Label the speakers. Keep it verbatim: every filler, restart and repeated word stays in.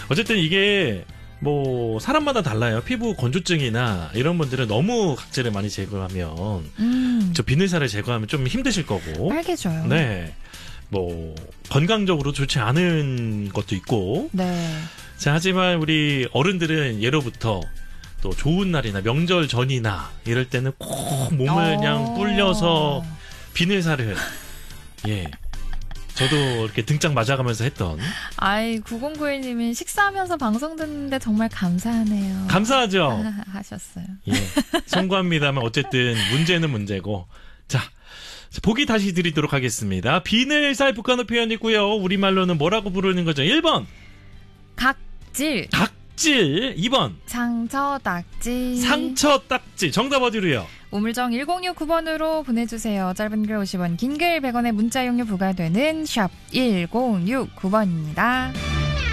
Speaker 1: 어쨌든 이게 뭐 사람마다 달라요. 피부 건조증이나 이런 분들은 너무 각질을 많이 제거하면
Speaker 2: 음.
Speaker 1: 저 비늘살을 제거하면 좀 힘드실 거고.
Speaker 2: 빨개져요.
Speaker 1: 네. 뭐 건강적으로 좋지 않은 것도 있고.
Speaker 2: 네.
Speaker 1: 자, 하지만 우리 어른들은 예로부터 또 좋은 날이나 명절 전이나 이럴 때는 꼭 몸을 그냥 불려서 비늘살을 예. 저도 이렇게 등짝 맞아가면서 했던.
Speaker 2: 아이, 구공구일 님이 식사하면서 방송 듣는데 정말 감사하네요.
Speaker 1: 감사하죠.
Speaker 2: 하셨어요.
Speaker 1: 예. 송구합니다만 어쨌든 문제는 문제고. 자, 보기 다시 드리도록 하겠습니다. 비늘살 북한어 표현이고요. 우리말로는 뭐라고 부르는 거죠? 일 번.
Speaker 2: 각질.
Speaker 1: 각질. 이 번.
Speaker 2: 상처 딱지.
Speaker 1: 상처 딱지. 정답 어디로요?
Speaker 2: 우물정 일공육구 번으로 보내주세요. 짧은 글 오십 원, 긴 글 백 원의 문자 용료 부과되는 샵 일공육구 번입니다.